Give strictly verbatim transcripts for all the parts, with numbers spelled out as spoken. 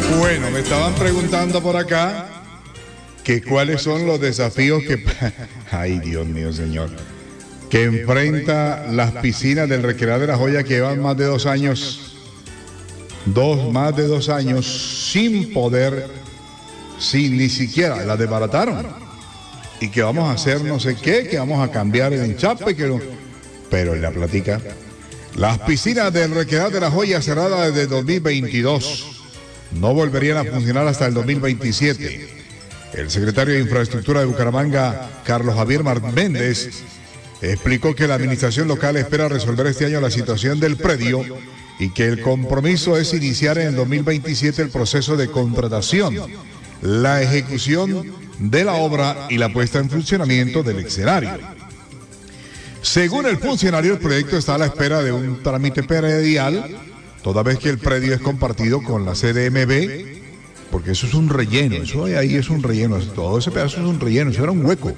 Bueno, me estaban preguntando por acá que cuáles son los desafíos que... Ay, Dios mío, señor. Que enfrenta las piscinas del Recreadero de La Joya, que llevan más de dos años, dos, más de dos años sin poder, sin ni siquiera, las desbarataron. Y que vamos a hacer no sé qué, que vamos a cambiar el enchape, que no... Pero en la platica, las piscinas del Recreadero de La Joya cerradas desde dos mil veintidós no volverían a funcionar hasta el dos mil veintisiete. El secretario de Infraestructura de Bucaramanga, Carlos Javier Méndez, explicó que la administración local espera resolver este año la situación del predio y que el compromiso es iniciar en el dos mil veintisiete el proceso de contratación, la ejecución de la obra y la puesta en funcionamiento del escenario. Según el funcionario, el proyecto está a la espera de un trámite predial, toda vez que el predio es compartido con la C D M B, porque eso es un relleno, eso de ahí es un relleno, todo ese pedazo es un relleno, eso era un hueco.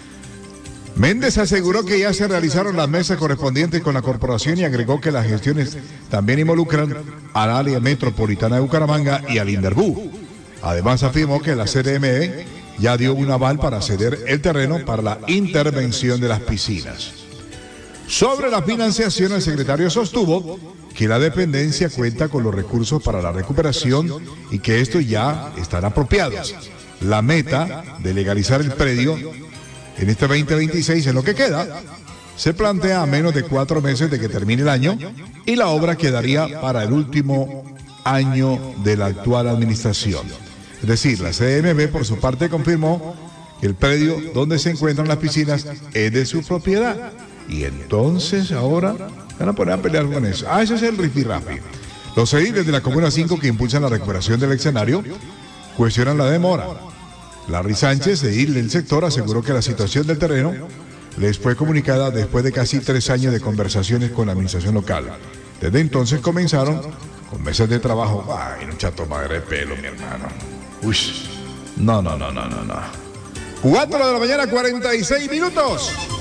Méndez aseguró que ya se realizaron las mesas correspondientes con la corporación y agregó que las gestiones también involucran al área metropolitana de Bucaramanga y al Inderbú. Además afirmó que la C D M B ya dio un aval para ceder el terreno para la intervención de las piscinas. Sobre la financiación, el secretario sostuvo que la dependencia cuenta con los recursos para la recuperación y que estos ya están apropiados. La meta de legalizar el predio en este veinte veintiséis, en lo que queda, se plantea a menos de cuatro meses de que termine el año y la obra quedaría para el último año de la actual administración. Es decir, la C D M B por su parte confirmó que el predio donde se encuentran las piscinas es de su propiedad. Y entonces ahora van a poner a pelear con eso. Ah, ese es el rifirrafi. Los ediles de la Comuna cinco que impulsan la recuperación del escenario cuestionan la demora. Larry Sánchez, edil del sector, aseguró que la situación del terreno les fue comunicada después de casi tres años de conversaciones con la administración local. Desde entonces comenzaron con meses de trabajo. Ay, un chato madre de pelo, mi hermano. Uy, no, no, no, no, no, no. cuatro de la mañana, cuarenta y seis minutos.